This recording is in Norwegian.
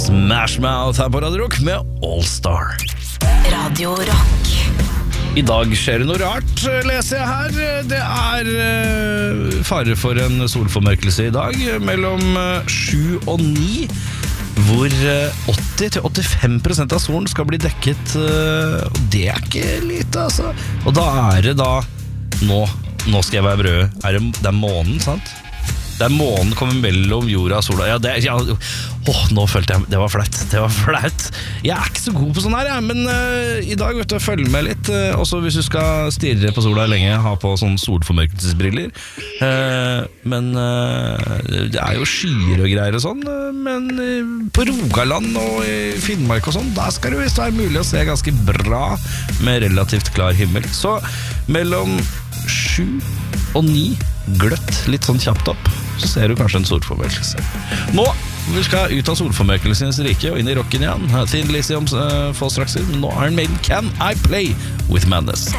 Smash Mouth her på Radio Rock med All Star. Radio Rock. I dag skjer det noe rart, leser jeg her. Det er fare for en solformørkelse i dag, mellom 7 og 9, hvor 80-85% av solen skal bli dekket. Det er ikke lite, altså. Og da er det da, nå skal jeg være brød, det er månen, sant? Det er månen kommer mellom jorda og sola. Nå følte jeg, det var flaut. Jeg er ikke så god på sånn her, men i dag vet du, følg med litt. Også hvis du skal stirre på sola lenge, ha på sånne solformørkelsesbriller. Men det er jo skyer og greier og sånn. Men på Rogaland og i Finnmark og sånn, da skal det visst være mulig å se ganske bra med relativt klar himmel. Så mellom 7 og 9 gløtt, litt sånn kjapt opp, så ser du kanskje en solformørkelse. Nå, vi skal ut av solformørkelsens rike og inn i rocken igjen. Til Lizzie om få straks, men nå er den Maiden Can I Play With Madness.